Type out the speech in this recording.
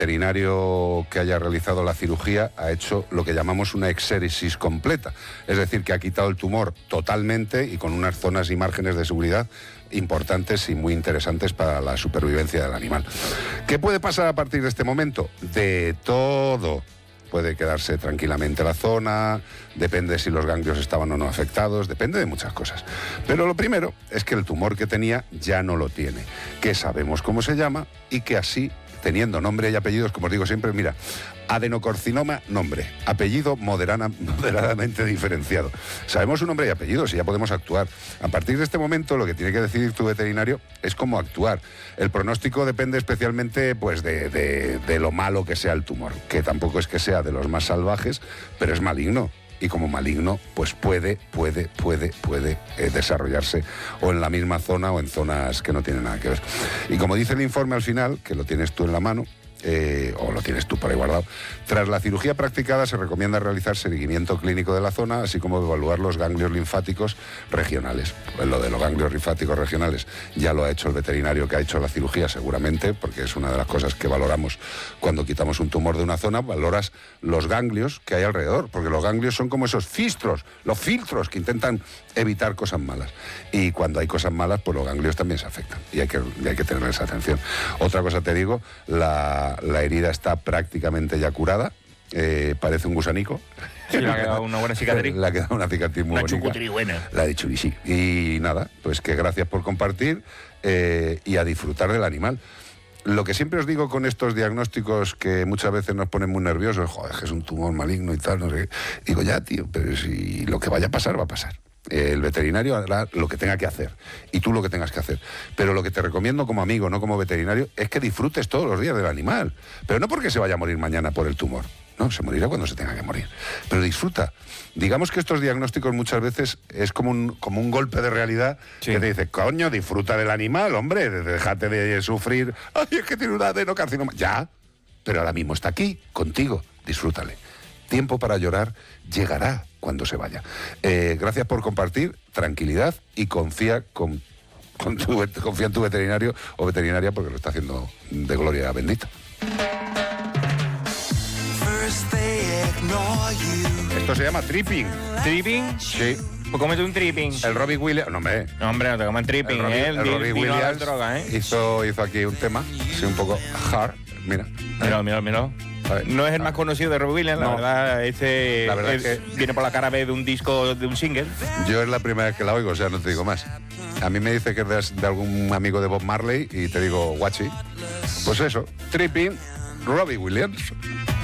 veterinario que haya realizado la cirugía ha hecho lo que llamamos una exéresis completa, es decir, que ha quitado el tumor totalmente y con unas zonas y márgenes de seguridad importantes y muy interesantes para la supervivencia del animal. ¿Qué puede pasar a partir de este momento? De todo. Puede quedarse tranquilamente la zona, depende si los ganglios estaban o no afectados, depende de muchas cosas. Pero lo primero es que el tumor que tenía ya no lo tiene, que sabemos cómo se llama y que así, teniendo nombre y apellidos, como os digo siempre, mira, adenocarcinoma, nombre, apellido moderadamente diferenciado. Sabemos su nombre y apellidos y ya podemos actuar. A partir de este momento lo que tiene que decidir tu veterinario es cómo actuar. El pronóstico depende especialmente pues, de lo malo que sea el tumor, que tampoco es que sea de los más salvajes, pero es maligno. Y como maligno, pues puede desarrollarse o en la misma zona o en zonas que no tienen nada que ver. Y como dice el informe al final, que lo tienes tú en la mano, o lo tienes tú por ahí guardado, tras la cirugía practicada se recomienda realizar seguimiento clínico de la zona, así como evaluar los ganglios linfáticos regionales. Pues lo de los ganglios linfáticos regionales ya lo ha hecho el veterinario que ha hecho la cirugía seguramente, porque es una de las cosas que valoramos cuando quitamos un tumor de una zona, valoras los ganglios que hay alrededor, porque los ganglios son como esos filtros, los filtros que intentan evitar cosas malas. Y cuando hay cosas malas, pues los ganglios también se afectan y hay que tener esa atención. Otra cosa te digo, la herida está prácticamente ya curada, parece un gusanico. Sí, le ha quedado una buena cicatriz. Le ha quedado una cicatriz muy bonita. Una chucutri buena. La de churi, sí. Y nada, pues que gracias por compartir y a disfrutar del animal. Lo que siempre os digo con estos diagnósticos que muchas veces nos ponen muy nerviosos, joder, que es un tumor maligno y tal, no sé qué. Digo, ya, tío, pero si lo que vaya a pasar, va a pasar. El veterinario hará lo que tenga que hacer y tú lo que tengas que hacer, pero lo que te recomiendo como amigo, no como veterinario, es que disfrutes todos los días del animal, pero no porque se vaya a morir mañana por el tumor, no, se morirá cuando se tenga que morir, pero disfruta. Digamos que estos diagnósticos muchas veces es como un golpe de realidad, sí, que te dice, coño, disfruta del animal, hombre, déjate de sufrir, ay, es que tiene un adenocarcinoma, ya, pero ahora mismo está aquí, contigo, disfrútale. Tiempo para llorar llegará cuando se vaya. Gracias por compartir, tranquilidad y confía en tu veterinario o veterinaria porque lo está haciendo de gloria bendita. Esto se llama tripping. ¿Tripping? Sí. Pues cómete un tripping. El Robbie Williams... No, hombre. No, hombre, no te coman tripping, el Robbie Williams droga, hizo aquí un tema, sí, un poco hard. Mira. Mira. No es el más conocido de Robbie Williams, no. La verdad es que viene por la cara B de un disco, de un single. Yo es la primera vez que la oigo, o sea, no te digo más. A mí me dice que es de algún amigo de Bob Marley y te digo, guachi. Pues eso, tripping, Robbie Williams.